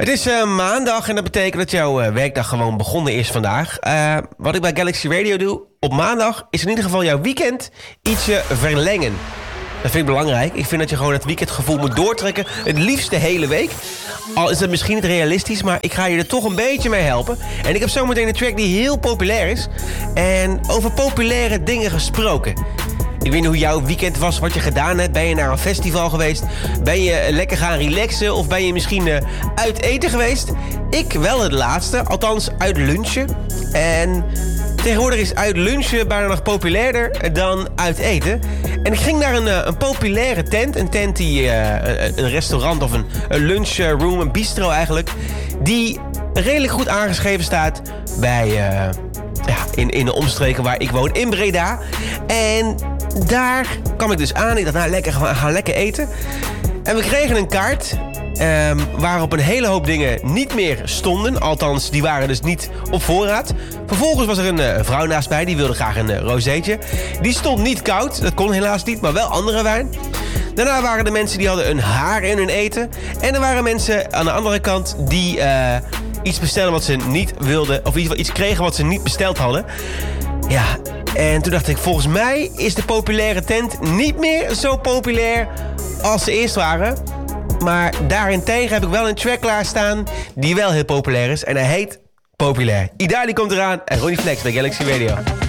Het is maandag en dat betekent dat jouw werkdag gewoon begonnen is vandaag. Wat ik bij Galaxy Radio doe, op maandag is in ieder geval jouw weekend ietsje verlengen. Dat vind ik belangrijk. Ik vind dat je gewoon het weekendgevoel moet doortrekken. Het liefst de hele week. Al is dat misschien niet realistisch, maar ik ga je er toch een beetje mee helpen. En ik heb zometeen een track die heel populair is. En over populaire dingen gesproken. Ik weet niet hoe jouw weekend was, wat je gedaan hebt. Ben je naar een festival geweest? Ben je lekker gaan relaxen? Of ben je misschien uit eten geweest? Ik wel het laatste, althans uit lunchen. En tegenwoordig is uit lunchen bijna nog populairder dan uit eten. En ik ging naar een populaire tent. Een tent die een restaurant of een lunchroom, een bistro eigenlijk. Die redelijk goed aangeschreven staat bij in de omstreken waar ik woon, in Breda. En daar kwam ik dus aan. Ik dacht, we gaan lekker eten. En we kregen een kaart waarop een hele hoop dingen niet meer stonden. Althans, die waren dus niet op voorraad. Vervolgens was er een vrouw naast mij, die wilde graag een rozeetje. Die stond niet koud, dat kon helaas niet, maar wel andere wijn. Daarna waren er mensen die hadden een haar in hun eten. En er waren mensen aan de andere kant die iets bestelden wat ze niet wilden. Of iets kregen wat ze niet besteld hadden. Ja, en toen dacht ik, volgens mij is de populaire tent niet meer zo populair als ze eerst waren. Maar daarentegen heb ik wel een track klaarstaan die wel heel populair is. En hij heet Populair. Idali komt eraan en Ronnie Flex bij Galaxy Radio.